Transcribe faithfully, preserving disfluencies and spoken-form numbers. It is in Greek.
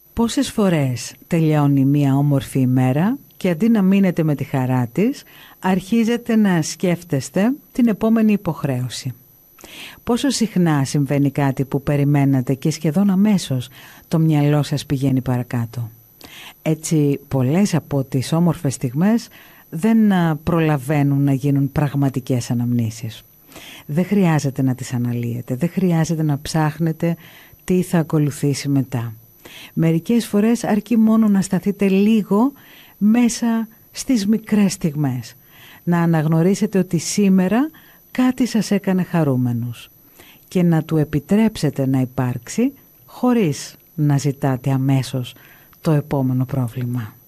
Πόσες φορές τελειώνει μία όμορφη ημέρα και αντί να μείνετε με τη χαρά της, αρχίζετε να σκέφτεστε την επόμενη υποχρέωση. Πόσο συχνά συμβαίνει κάτι που περιμένατε και σχεδόν αμέσως το μυαλό σας πηγαίνει παρακάτω. Έτσι πολλές από τις όμορφες στιγμές δεν προλαβαίνουν να γίνουν πραγματικές αναμνήσεις. Δεν χρειάζεται να τις αναλύετε, δεν χρειάζεται να ψάχνετε τι θα ακολουθήσει μετά. Μερικές φορές αρκεί μόνο να σταθείτε λίγο μέσα στις μικρές στιγμές. Να αναγνωρίσετε ότι σήμερα κάτι σας έκανε χαρούμενους και να του επιτρέψετε να υπάρξει χωρίς να ζητάτε αμέσως το επόμενο πρόβλημα.